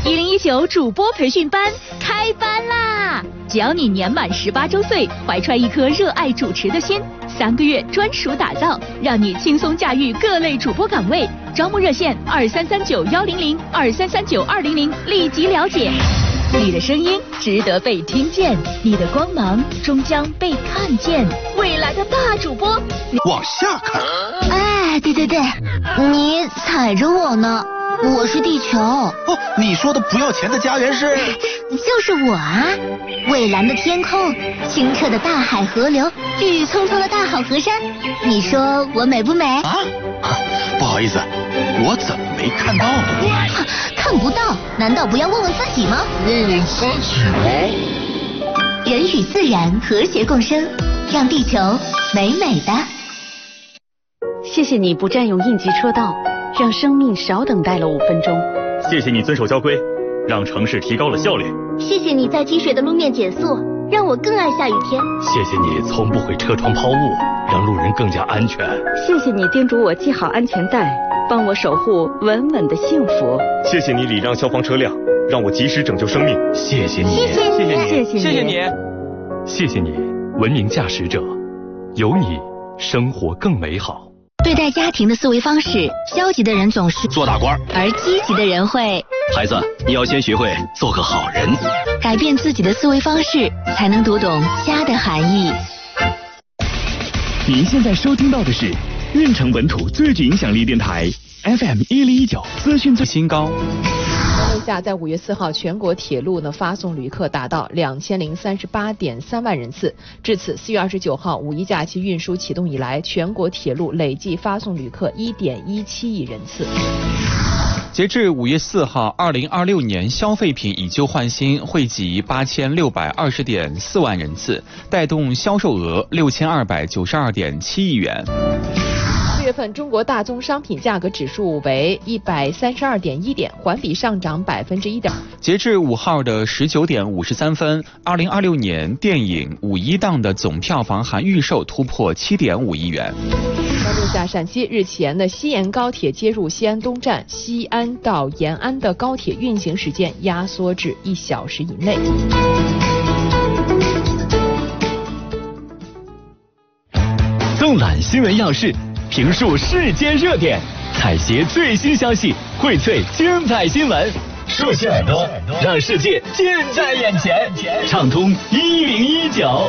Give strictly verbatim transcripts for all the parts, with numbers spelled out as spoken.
一零一九主播培训班开班啦！只要你年满十八周岁，怀揣一颗热爱主持的心，三个月专属打造，让你轻松驾驭各类主播岗位。招募热线二三三九幺零零二三三九二零零，立即了解。你的声音值得被听见，你的光芒终将被看见。未来的大主播， 往下看。 哎，对对对，你踩着我呢。我是地球。哦， 你说的不要钱的家园是？ 就是我啊！蔚蓝的天空，清澈的大海河流，郁郁葱葱的大好河山，你说我美不美？ 啊，不好意思，我怎么没看到呢？ 看不到，难道不要问问自己吗？ 问问自己吗？ 人与自然和谐共生，让地球美美的。 谢谢你不占用应急车道，让生命少等待了五分钟。 谢谢你遵守交规，让城市提高了效率。 谢谢你在积水的路面减速，让我更爱下雨天。 谢谢你从不会车窗抛物，让路人更加安全。 谢谢你叮嘱我系好安全带，帮我守护稳稳的幸福。 谢谢你礼让消防车辆，让我及时拯救生命。谢谢你， 谢谢你， 谢谢你， 谢谢你，谢谢你，文明驾驶者，有你，生活更美好。 对待家庭的思维方式，消极的人总是做大官， 而积极的人会。 孩子，你要先学会做个好人。 改变自己的思维方式，才能读懂家的含义。 您现在收听到的是运城本土最具影响力电台 F M 一零一九资讯最新高。 下在五月四号，全国铁路呢发送旅客达到两千零三十八点三万人次。至此，四月二十九号五一假期运输启动以来，全国铁路累计发送旅客一点一七亿人次。 截至五月四号，二零二六年消费品以旧换新惠及八千六百二十点四万人次，带动销售额六千二百九十二点七亿元。 四月份中国大宗商品价格指数为一百三十二点一点，环比上涨百分之一点。 截至五号的十九点五十三分，二零二六年电影五一档的总票房含预售突破七点五亿元。 关注下陕西日前的西延高铁接入西安东站，西安到延安的高铁运行时间压缩至一小时以内。 纵览新闻要事，评述世间热点，采撷最新消息，荟萃精彩新闻。竖起耳朵，让世界近在眼前。畅通一零一九。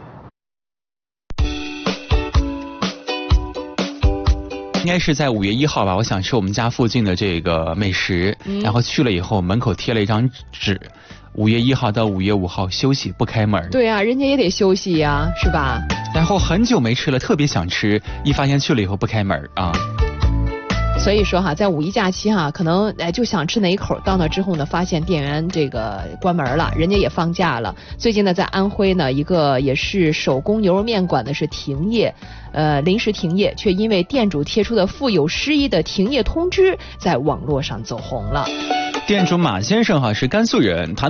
应该是在五月一号吧，我想吃我们家附近的这个美食，嗯、然后去了以后门口贴了一张纸，五月一号到五月五号休息不开门。 对啊，人家也得休息呀，是吧？ 然后很久没吃了，特别想吃，一发现去了以后不开门啊。 所以说哈，在五一假期哈，可能哎就想吃哪一口，到那之后呢，发现店员这个关门了，人家也放假了。最近呢，在安徽呢，一个也是手工牛肉面馆呢是停业，呃，临时停业，却因为店主贴出的富有诗意的停业通知，在网络上走红了。 店主马先生哈是甘肃人，他